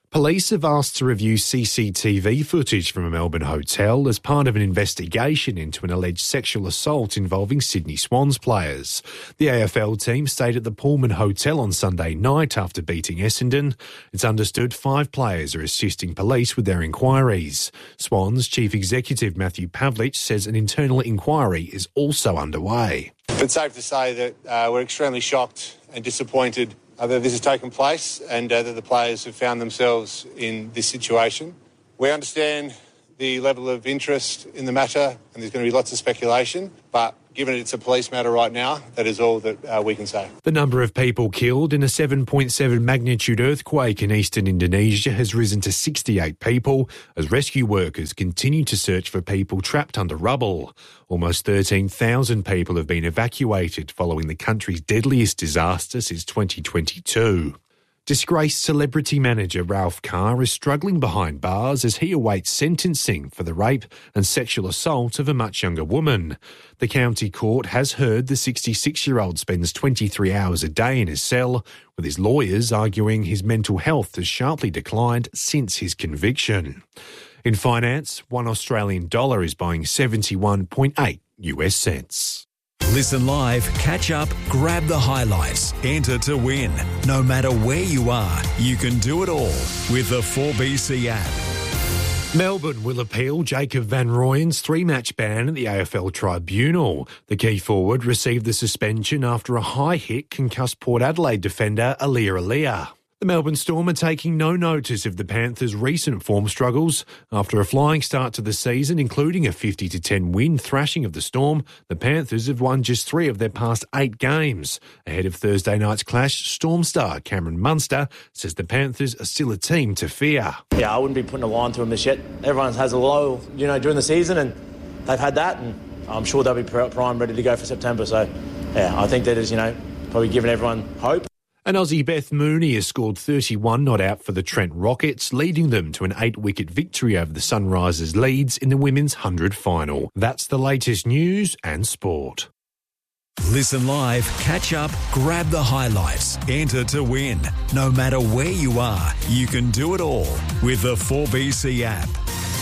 Police have asked to review CCTV footage from a Melbourne hotel as part of an investigation into an alleged sexual assault involving Sydney Swans players. The AFL team stayed at the Pullman Hotel on Sunday night after beating Essendon. It's understood 5 players are assisting police with their inquiries. Swans Chief Executive Matthew Pavlich says an internal inquiry is also underway. It's safe to say that we're extremely shocked and disappointed that this has taken place and that the players have found themselves in this situation. We understand the level of interest in the matter and there's going to be lots of speculation, but given it's a police matter right now, that is all that we can say. The number of people killed in a 7.7 magnitude earthquake in eastern Indonesia has risen to 68 people as rescue workers continue to search for people trapped under rubble. Almost 13,000 people have been evacuated following the country's deadliest disaster since 2022. Disgraced celebrity manager Ralph Carr is struggling behind bars as he awaits sentencing for the rape and sexual assault of a much younger woman. The county court has heard the 66-year-old spends 23 hours a day in his cell, with his lawyers arguing his mental health has sharply declined since his conviction. In finance, $1 Australian dollar is buying 71.8 US cents. Listen live, catch up, grab the highlights, enter to win. No matter where you are, you can do it all with the 4BC app. Melbourne will appeal Jacob van Rooyen's 3-match ban at the AFL Tribunal. The key forward received the suspension after a high-hit concussed Port Adelaide defender Aliir. The Melbourne Storm are taking no notice of the Panthers' recent form struggles. After a flying start to the season, including a 50-10 win thrashing of the Storm, the Panthers have won just 3 of their past 8 games. Ahead of Thursday night's clash, Storm star Cameron Munster says the Panthers are still a team to fear. Yeah, I wouldn't be putting a line through them this yet. Everyone has a low, during the season, and they've had that, and I'm sure they'll be prime, ready to go for September. So, yeah, I think that is, probably giving everyone hope. And Aussie Beth Mooney has scored 31 not out for the Trent Rockets, leading them to an 8-wicket victory over the Sunrisers Leeds in the Women's 100 final. That's the latest news and sport. Listen live, catch up, grab the highlights, enter to win. No matter where you are, you can do it all with the 4BC app.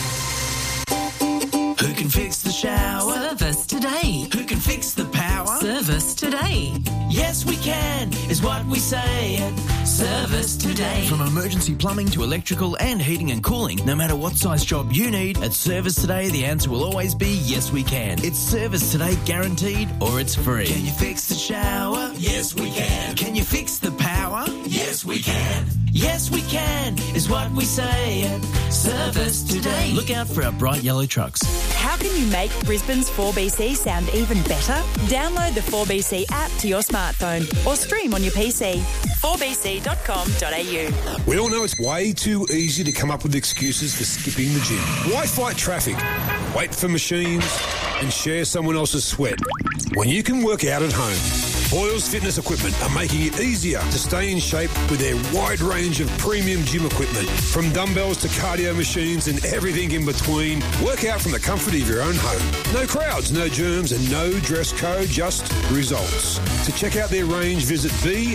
Who can fix the shower? Service today. Who can fix the power? Service today. Yes, we can, is what we say at Service Today. From emergency plumbing to electrical and heating and cooling, no matter what size job you need, at Service Today, the answer will always be yes, we can. It's Service Today guaranteed or it's free. Can you fix the shower? Yes, we can. Can you fix the power? Yes, we can. Yes, we can, is what we say at Service Today. Look out for our bright yellow trucks. How can you make Brisbane's 4BC sound even better? Download the 4BC app to your smartphone or stream on your PC. 4bc.com.au. We all know it's way too easy to come up with excuses for skipping the gym. Why fight traffic, wait for machines, and share someone else's sweat when you can work out at home? Boyles Fitness Equipment are making it easier to stay in shape with their wide range of premium gym equipment. From dumbbells to cardio machines and everything in between, work out from the comfort of your own home. No crowds, no germs and no dress code, just results. To check out their range, visit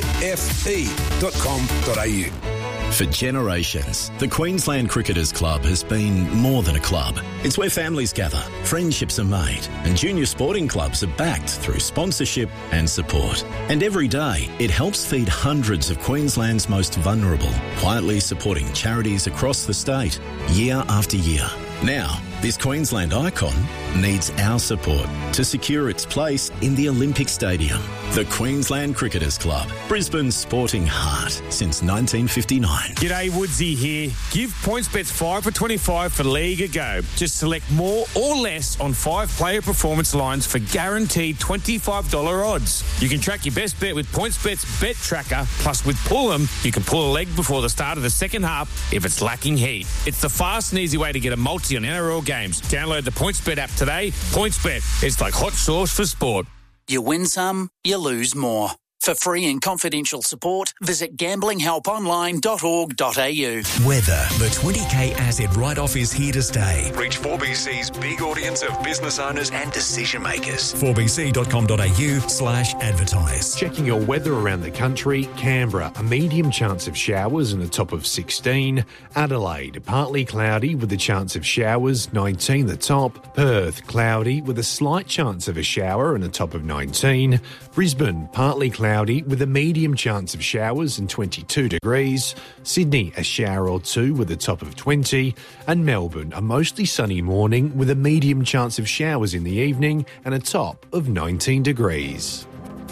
bfe.com.au. For generations, the Queensland Cricketers Club has been more than a club. It's where families gather, friendships are made, and junior sporting clubs are backed through sponsorship and support. And every day, it helps feed hundreds of Queensland's most vulnerable, quietly supporting charities across the state, year after year. Now, this Queensland icon needs our support to secure its place in the Olympic Stadium. The Queensland Cricketers Club, Brisbane's sporting heart since 1959. G'day, Woodsy here. Give PointsBet 5 for 25 for League a go. Just select more or less on 5-player performance lines for guaranteed $25 odds. You can track your best bet with PointsBet's Bet Tracker, plus with Pull'em, you can pull a leg before the start of the second half if it's lacking heat. It's the fast and easy way to get a multi on NRL games. Download the PointsBet app today. PointsBet, it's like hot sauce for sport. You win some, you lose more. For free and confidential support, visit gamblinghelponline.org.au. Weather. The 20k asset write-off is here to stay. Reach 4BC's big audience of business owners and decision makers. 4bc.com.au/advertise. Checking your weather around the country. Canberra, a medium chance of showers and a top of 16. Adelaide, partly cloudy with a chance of showers, 19 the top. Perth, cloudy with a slight chance of a shower and a top of 19. Brisbane, partly cloudy with a medium chance of showers and 22 degrees. Sydney, a shower or two with a top of 20. And Melbourne, a mostly sunny morning with a medium chance of showers in the evening and a top of 19 degrees.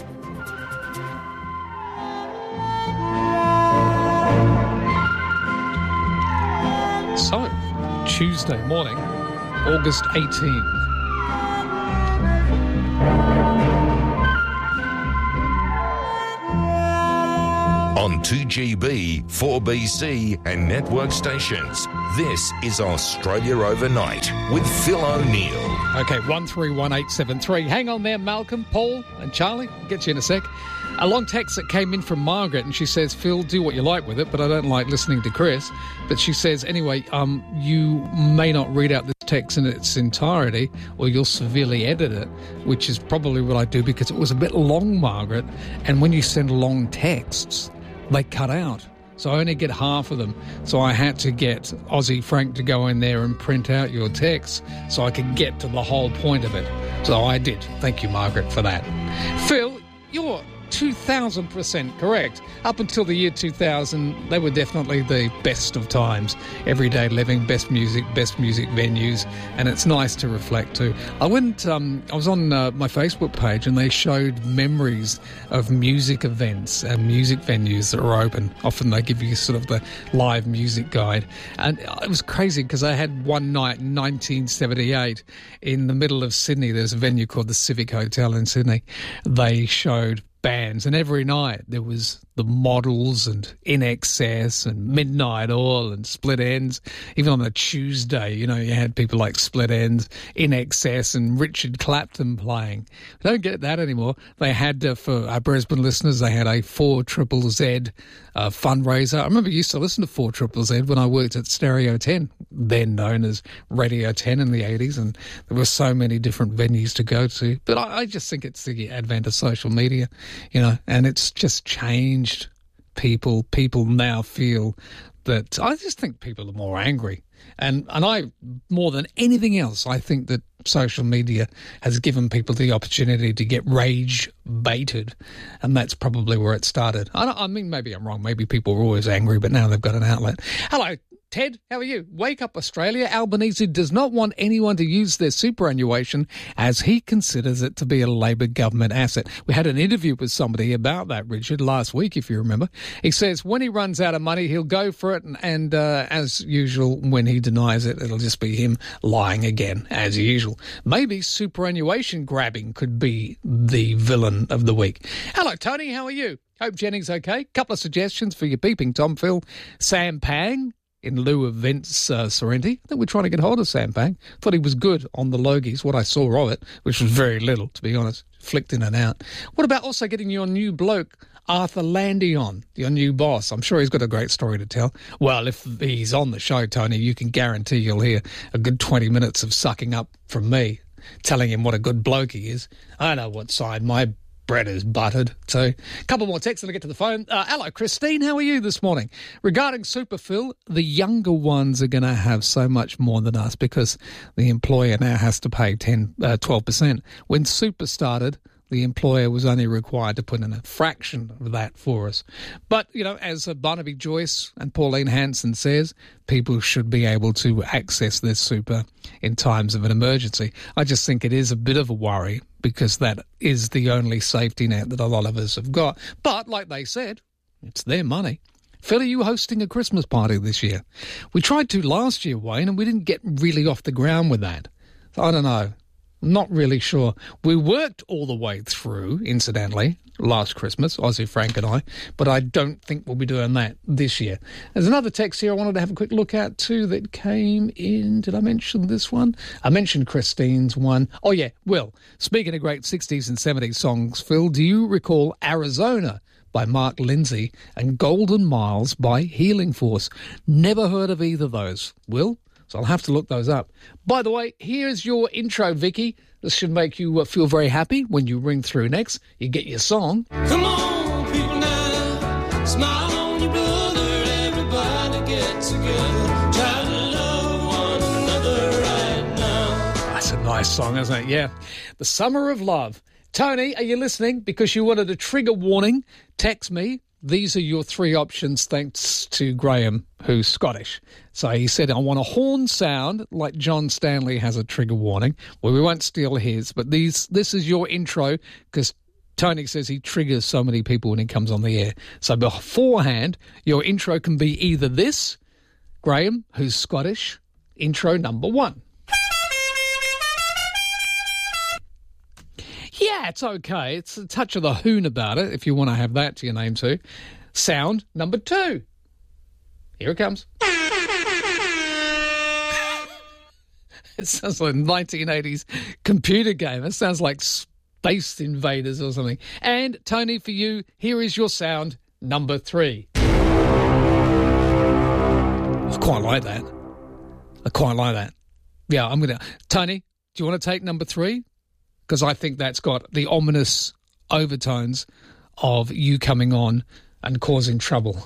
So, Tuesday morning, August 18th. On 2GB, 4BC and network stations, this is Australia Overnight with Phil O'Neill. Okay, 131873. Hang on there, Malcolm, Paul and Charlie. I'll get you in a sec. A long text that came in from Margaret, and she says, Phil, do what you like with it, but I don't like listening to Chris. But she says, anyway, you may not read out this text in its entirety, or you'll severely edit it, which is probably what I do because it was a bit long, Margaret. And when you send long texts, they cut out. So I only get half of them. So I had to get Aussie Frank to go in there and print out your text so I could get to the whole point of it. So I did. Thank you, Margaret, for that. Phil, you're 2,000% correct. Up until the year 2000, they were definitely the best of times. Everyday living, best music venues, and it's nice to reflect too. I was on my Facebook page and they showed memories of music events and music venues that were open. Often they give you sort of the live music guide. And it was crazy because I had one night in 1978 in the middle of Sydney. There's a venue called the Civic Hotel in Sydney. They showed bands, and every night there was the Models and In Excess and Midnight Oil and Split Enz. Even on a Tuesday, you had people like Split Enz, In Excess and Richard Clapton playing. We don't get that anymore. They had, for our Brisbane listeners, they had a 4ZZZ fundraiser. I remember I used to listen to 4ZZZ when I worked at Stereo 10, then known as Radio 10 in the 80s, and there were so many different venues to go to. But I just think it's the advent of social media, and it's just changed people. People now feel that, I just think people are more angry. And I, more than anything else, I think that social media has given people the opportunity to get rage baited, and that's probably where it started. I mean, maybe I'm wrong. Maybe people were always angry, but now they've got an outlet. Hello, Ted, how are you? Wake Up Australia. Albanese does not want anyone to use their superannuation as he considers it to be a Labor government asset. We had an interview with somebody about that, Richard, last week, if you remember. He says when he runs out of money, he'll go for it, and as usual, when he denies it, it'll just be him lying again, as usual. Maybe superannuation grabbing could be the villain of the week. Hello, Tony, how are you? Hope Jennings okay. Couple of suggestions for your peeping Tom, Phil. Sam Pang in lieu of Vince Sorrenti. I think we're trying to get hold of Sam Pang. Thought he was good on the Logies, what I saw of it, which was very little, to be honest. Flicked in and out. What about also getting your new bloke, Arthur Landy, on, your new boss? I'm sure he's got a great story to tell. Well, if he's on the show, Tony, you can guarantee you'll hear a good 20 minutes of sucking up from me, telling him what a good bloke he is. I know what side my bread is buttered. So a couple more texts and I get to the phone. Hello, Christine. How are you this morning? Regarding Super, Phil, the younger ones are going to have so much more than us because the employer now has to pay 12%. When Super started, the employer was only required to put in a fraction of that for us. But, as Barnaby Joyce and Pauline Hanson says, people should be able to access their super in times of an emergency. I just think it is a bit of a worry because that is the only safety net that a lot of us have got. But, like they said, it's their money. Phil, are you hosting a Christmas party this year? We tried to last year, Wayne, and we didn't get really off the ground with that. So I don't know. Not really sure. We worked all the way through, incidentally, last Christmas, Aussie Frank and I, but I don't think we'll be doing that this year. There's another text here I wanted to have a quick look at too that came in. Did I mention this one? I mentioned Christine's one. Oh, yeah, Will. Speaking of great 60s and 70s songs, Phil, do you recall Arizona by Mark Lindsay and Golden Miles by Healing Force? Never heard of either of those. Will? So I'll have to look those up. By the way, here's your intro, Vicky. This should make you feel very happy when you ring through next. You get your song. Come on, people now, smile on your brother, everybody get together, try to love one another right now. That's a nice song, isn't it? Yeah. The Summer of Love. Tony, are you listening? Because you wanted a trigger warning, text me. These are your three options thanks to Graham, who's Scottish. So he said, I want a horn sound like John Stanley has a trigger warning. Well, we won't steal his, but this is your intro because Tony says he triggers so many people when he comes on the air. So beforehand, your intro can be either this, Graham, who's Scottish, intro number 1. Yeah, it's okay. It's a touch of the hoon about it, if you want to have that to your name too. Sound number 2. Here it comes. It sounds like a 1980s computer game. It sounds like Space Invaders or something. And, Tony, for you, here is your sound number 3. I quite like that. Yeah, I'm going to... Tony, do you want to take number 3? Because I think that's got the ominous overtones of you coming on and causing trouble.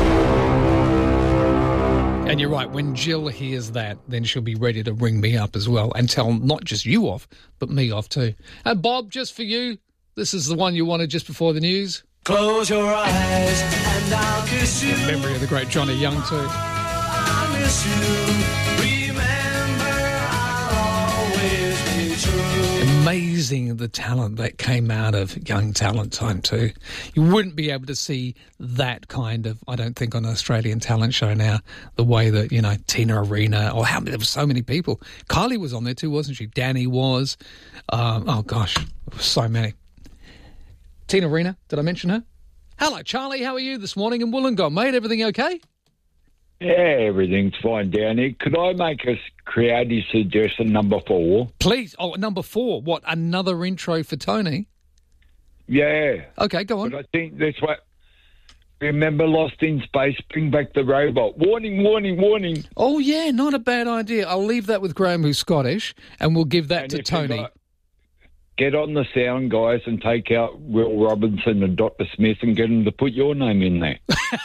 And you're right, when Jill hears that, then she'll be ready to ring me up as well and tell not just you off, but me off too. And Bob, just for you, this is the one you wanted just before the news. Close your eyes and I'll kiss you. In memory of the great Johnny Young too. I'll miss you. Remember, I'll always be true. Amazing the talent that came out of Young Talent time too. You wouldn't be able to see that kind of, I don't think, on an Australian talent show now, the way that, you know, Tina Arena, or there were so many people. Kylie was on there too, wasn't she? Danny was. Oh gosh, so many. Tina Arena, did I mention her? Hello, Charlie, how are you this morning in Wollongong, mate? Everything okay? Yeah, everything's fine down here. Could I make a creative suggestion, number 4? Please. Oh, number 4. What, another intro for Tony? Yeah. Okay, go on. But I think that's what... Remember Lost in Space, bring back the robot. Warning, warning, warning. Oh, yeah, not a bad idea. I'll leave that with Graham, who's Scottish, and we'll give that to Tony. Get on the sound, guys, and take out Will Robinson and Dr. Smith and get them to put your name in there.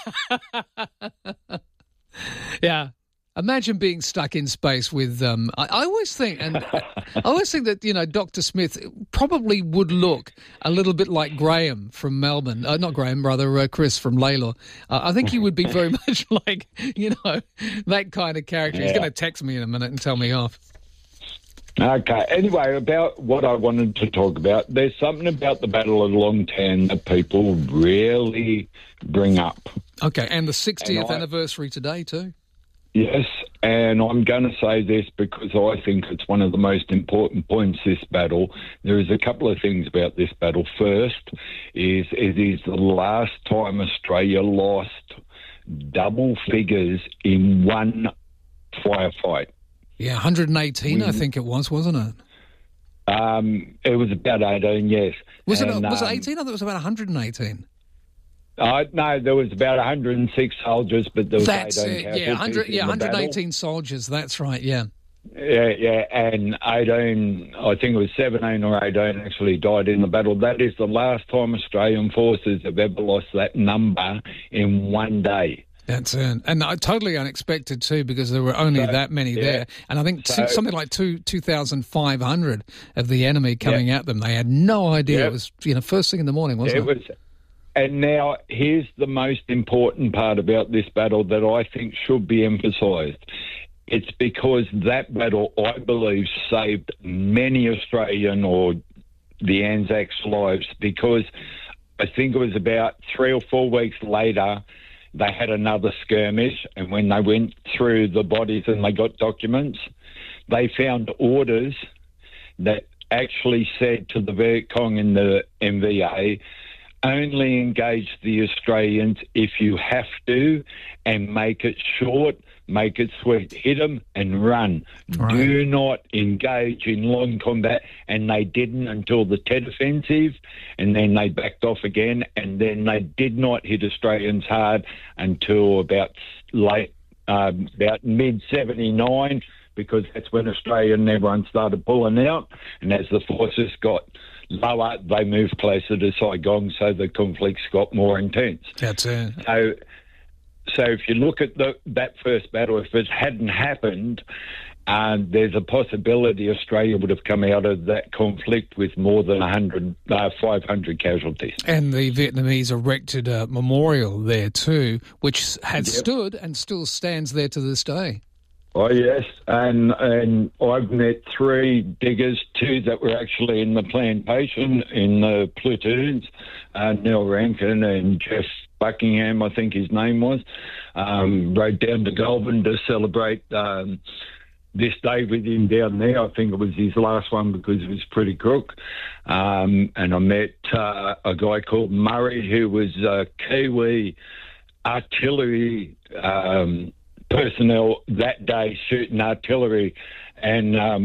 Yeah. Imagine being stuck in space with, I always think that, you know, Dr. Smith probably would look a little bit like Graham from Melbourne. Not Graham, rather, Chris from Laylaw. I think he would be very much like, you know, that kind of character. Yeah. He's going to text me in a minute and tell me off. Okay. Anyway, about what I wanted to talk about, there's something about the Battle of Longtan that people rarely bring up. Okay, and the 60th anniversary today too. Yes, and I'm going to say this because I think it's one of the most important points, this battle. There is a couple of things about this battle. First is it is the last time Australia lost double figures in one firefight. Yeah, 118, I think it was, wasn't it? It was about 18, yes. Was it 18? I thought it was about 118. No, there was about 106 soldiers, but there was 18 casualties. 118 soldiers, that's right, yeah. Yeah, and 18, I think it was 17 or 18 actually died in the battle. That is the last time Australian forces have ever lost that number in one day. That's it. And totally unexpected too, because there were only that many there. And I think something like 2,500 of the enemy coming at them. They had no idea. It was, you know, first thing in the morning, wasn't it? And now here's the most important part about this battle that I think should be emphasised. It's because that battle, I believe, saved many Australian or the Anzacs' lives, because I think it was about 3 or 4 weeks later they had another skirmish, and when they went through the bodies and they got documents, they found orders that actually said to the Viet Cong and the MVA, only engage the Australians if you have to, and make it short, make it sweet. Hit them and run. Right. Do not engage in long combat. And they didn't until the Tet Offensive, and then they backed off again, and then they did not hit Australians hard until about mid-79, because that's when Australia and everyone started pulling out. And as the forces got lower, they moved closer to Saigon, so the conflicts got more intense. That's it. So if you look at that first battle, if it hadn't happened, there's a possibility Australia would have come out of that conflict with more than 500 casualties. And the Vietnamese erected a memorial there too, which had stood and still stands there to this day. Oh, yes, and I've met 3 diggers, 2 that were actually in the plantation in the platoons, Neil Rankin and Jeff Buckingham, I think his name was, rode down to Goulburn to celebrate this day with him down there. I think it was his last one because it was pretty crook. And I met a guy called Murray, who was a Kiwi artillery personnel that day shooting artillery, and